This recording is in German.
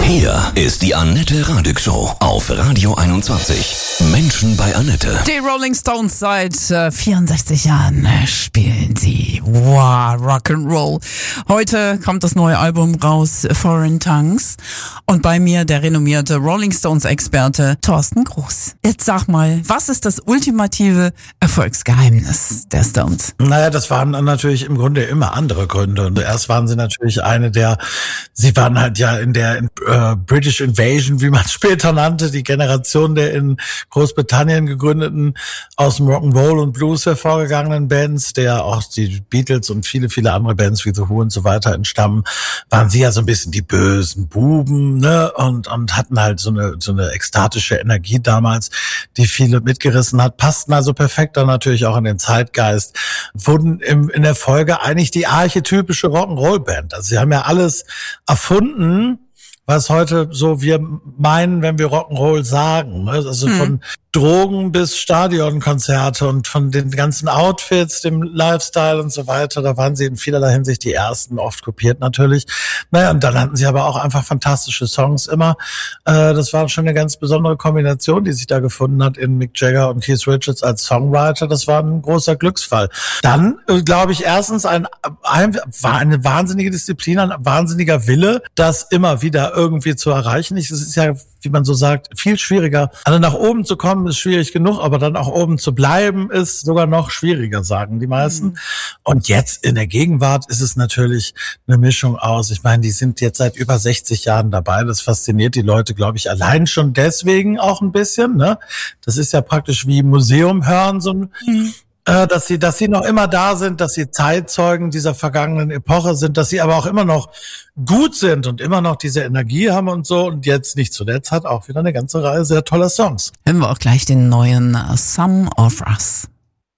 Hier ist die Annette Radig Show auf Radio 21. Menschen bei Annette. Die Rolling Stones seit 64 Jahren spielen sie. Wow, Rock'n'Roll. Heute kommt das neue Album raus, Foreign Tongues. Und bei mir der renommierte Rolling Stones-Experte Thorsten Groß. Jetzt sag mal, was ist das ultimative Erfolgsgeheimnis der Stones? Naja, das waren dann natürlich im Grunde immer andere Gründe. Und erst waren sie natürlich sie waren halt ja in der British Invasion, wie man es später nannte, die Generation der in Großbritannien gegründeten, aus dem Rock'n'Roll und Blues hervorgegangenen Bands, der auch die Beatles und viele, viele andere Bands wie The Who und so weiter entstammen, waren sie ja so ein bisschen die bösen Buben, ne, und hatten halt so eine ekstatische Energie damals, die viele mitgerissen hat, passten also perfekt dann natürlich auch in den Zeitgeist, wurden in der Folge eigentlich die archetypische Rock'n'Roll-Band. Also sie haben ja alles erfunden, was heute so wir meinen, wenn wir Rock'n'Roll sagen. Also von Drogen bis Stadionkonzerte und von den ganzen Outfits, dem Lifestyle und so weiter. Da waren sie in vielerlei Hinsicht die ersten, oft kopiert natürlich. Naja, und dann hatten sie aber auch einfach fantastische Songs immer. Das war schon eine ganz besondere Kombination, die sich da gefunden hat in Mick Jagger und Keith Richards als Songwriter. Das war ein großer Glücksfall. Dann, glaube ich, erstens war eine wahnsinnige Disziplin, ein wahnsinniger Wille, das immer wieder irgendwie zu erreichen. Es ist ja, wie man so sagt, viel schwieriger. Also nach oben zu kommen ist schwierig genug, aber dann auch oben zu bleiben ist sogar noch schwieriger, sagen die meisten. Und jetzt in der Gegenwart ist es natürlich eine Mischung aus. Ich meine, die sind jetzt seit über 60 Jahren dabei. Das fasziniert die Leute, glaube ich, allein schon deswegen auch ein bisschen. Ne? Das ist ja praktisch wie Museum hören, so ein dass sie noch immer da sind, dass sie Zeitzeugen dieser vergangenen Epoche sind, dass sie aber auch immer noch gut sind und immer noch diese Energie haben und so. Und jetzt nicht zuletzt hat auch wieder eine ganze Reihe sehr toller Songs. Hören wir auch gleich den neuen Some of Us.